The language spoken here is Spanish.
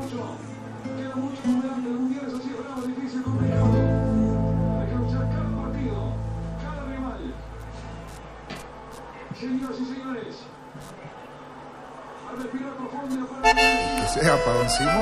Queda mucho por delante del mundial, eso sí es bravo, difícil, complicado. Hay que luchar cada partido, cada rival. Señoras y señores, al respirar profundo para... Ese es Apagoncito.